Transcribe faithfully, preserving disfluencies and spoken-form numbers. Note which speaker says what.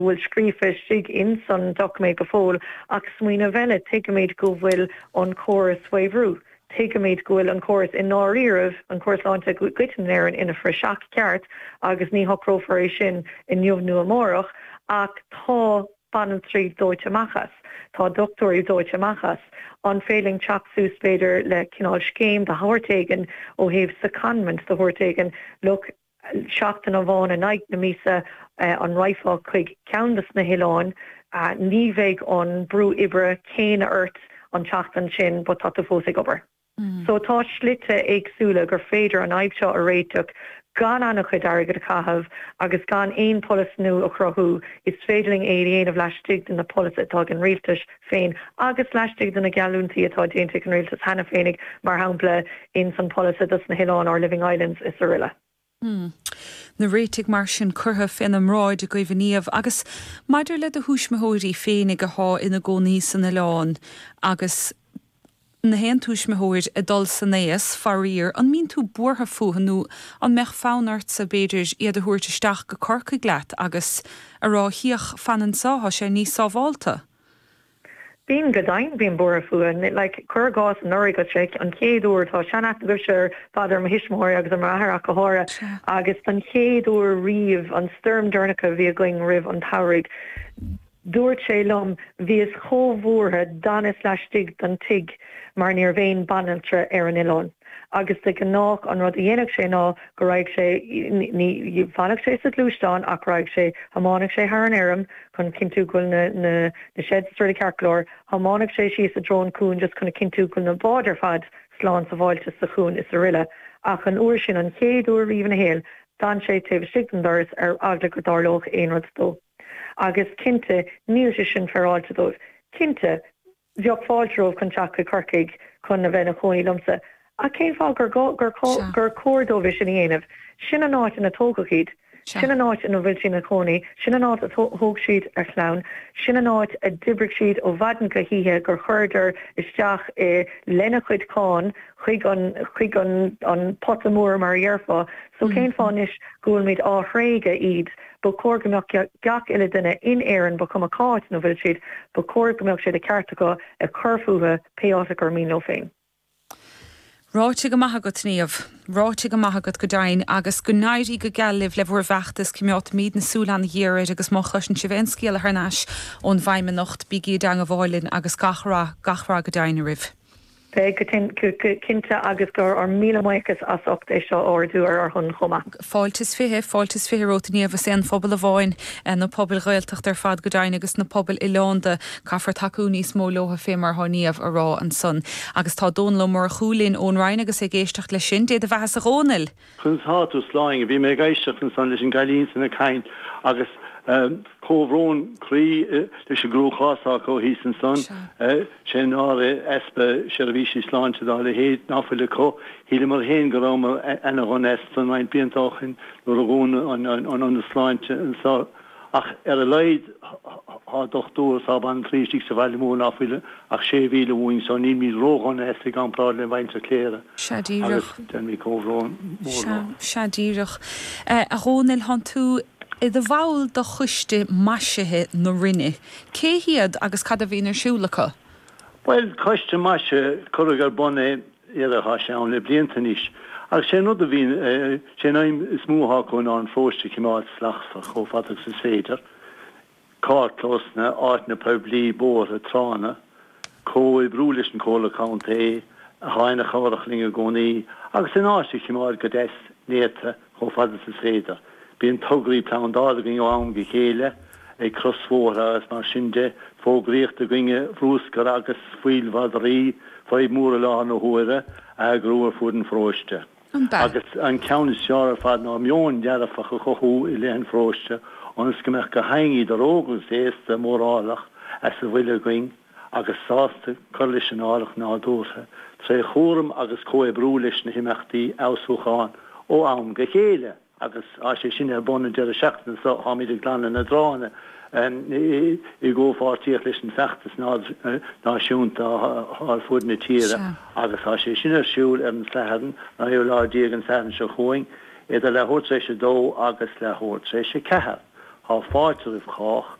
Speaker 1: bhfuil scríofa sig in san document go fóil ach smuoine bheile tuigeméid go bhfuil an chóras waibhrú. Tuigeméid go bhfuil an chóras in náiríomh an chóras láinte gcuitin éireann ina freiseach ceart agus ní hocrófar é sin in Neamh Nua ach tá Bannon Street dóite machas. Tá doctorí dóite machas. An féling chapsú spéidir le cinál scéim de hairtéigen ó héobh secondment de hairtéigen look seachtain a bháin a naig na mísa uh, an raifá chuig ceandas na hiláin uh, ní bheidh an brú ibre céine ort an teachtain sin ba tá fósaigh obair. Mm. So tá slite éagsúla gur féidir an aibseo a réiteach gan annach chud agad a chahabh agus gan éon polis nu a chrothú is féidirling é dhéanamh leistigh den na polis atá an rialtas féin agus leistigh den na gealúntaí atá déantaigh an rialtas hena féinnig mar hampla in san polis dus na Hiláin or Living Islands is a riile.
Speaker 2: Hmm. Na réitigh mar sin curthah in am ráid a go bhníomh agus maidir le a thuismethóirí féinnig a há ina gcónaí san na lán agus na hen túis me hóir a dul san néas faríir an mín tú buortha fuhanú an meach fánart sa béidir iad a thuirteisteach go corca gleat agus a ráthíoch fanan sáha sé ní sábháilta.
Speaker 1: Bín godain bín buortha fuhan, like cur gás an nurig go sé an chéadúir tá seanach go seir fadar ma hismóir agus an rathach go hára agus an chéadúir riamh an sturm dernacha bhí going rih an taurig. Dúirt sé lom bhí is chomhmhórtha danis leistigh den tig mar níor bhéin banaltre ar an Ileán. Agus de gnách an rud a dhéanamh sé ná go raibh sé ní bhanach sé sa glúisteán ach raibh sé hamánaigh sé thar an éiream chun cinú goil na na na séidir de cearclór, hamánaigh sé síos a drón cún just chuna cinú goil na báidir fad sláán sa bháilte sa chún is a riile ach an uair sin an chéadúir riomh na héal dan sé taobh sigdandaras ar agla go darlóch éon rud dó. Agus cinnte níl sé sin fearáilte dóibh. Cinnte bheoh fáilteóibh chun teach go corcaigh chun na bheith na chónaí lumsa. A céim fá gur gur gur códóibh sin dhéanamh. Sin an áit in na tógachaid, sin an áit in a bhfuil sin na chónaí, sin an áit a thóg siad ar chlán, sin an áit a dibric siad ó bhadan go híthe gur chuirdir isteach i lena chuid cáin chuig an chuig an an potamór mar dhearfá. So céim fáis gúil míid áthréige iad ba cóirgamach gach ile duine in éireann ba cum a cáit nó bhfuil siad ba cóirgamach siad a ceartacha a churfúthe péáta gur mí nó féin.
Speaker 2: Ráite go maithe go tníomh, ráite go maithe go dain agus go nairí go gealah le bhór bheachtas cumát míad na súlan dhéir agus má chuis an sibhénscéal a thnáis ón bhaime nocht bíí dang a bháilinn agus gachra gachra go dain a rih.
Speaker 1: Pe cinnte agus gur ar míle maichas as ocht é seo orú ar chun chuma.
Speaker 2: Fáiltas fithe, fáiltas fithe rótaníomh sé an phobal a bháin na pobl réilteach ar fad go dain agus na pobl i Lánda caafar taú níos mó lotha fé mar tháiníomh a rá an son. Agus tá dónla mar chúlín ón Ryan agus é géisteach le sin déad a bheits a rónil.
Speaker 3: Chns háú sláing a bhí mé gaiisteach an san leis an galín san na caint agus Cóhrón chrí leis a grúchásá có hí san son sé ná espa se a bhí sí sláinte dá le héad náfuile có híle mar héin go ráma ena gon est san main bíontáchan nó a gúna an an sláinte an sá ach ar a leid há dochtúr sá ban trístig sa bhile mó náfuile ach sé bhíle bhúin so ní mí rógan est ag an prád le bhaint a cléire.
Speaker 2: Seadíirech.
Speaker 3: Den mí Cóhrón mór.
Speaker 2: Seadíirech. A rónil han tú I the bhail do chuiste maisithe nó rinne, cé hiad agus cad a bhíon ar siúlacha?
Speaker 3: Well, chuiste maise chugar bonna ar a seán le blianta níos. Ach sé nó a bhín sé naim smúthá chun an fóiste cimáid slachsa chofatach sa séidir, cáirclosna áitna poblí bór a trána, có i brúlis an cóla count é, a háinna chárach linga gcónaí, agus in áiste cimáid go des néta chofatach sa séidir. Bíon tugraí plandála gin am go chéile ag crosmhóra as mar sinnde fógríocht a ginge bhrúscar agus fuilhad rí fáid mór lá nó thuire a grúar fud an fróiste. Agus an ceanna seara fad ná mion dearafach a chothú i lehan fróiste anas go meach go haingí de rógus éasta mórálach as a bhuiile going agus sásta chur leis an álach ná dúrtha tre chóram agus có brú leis na himachtaí ausúcháin ó am go chéile. Agus á sé sin ar bonna de a seachtain sa háid a glána na drána i ggófátíoch leis an feachtas náisiúnta á fud na tíre agus á sé sin ar siúil ar an slehadan na ú lá díag an san se chuing iad a le thuirtrééis se dó agus le thuirtrééis se cethir. há fáitir ah chách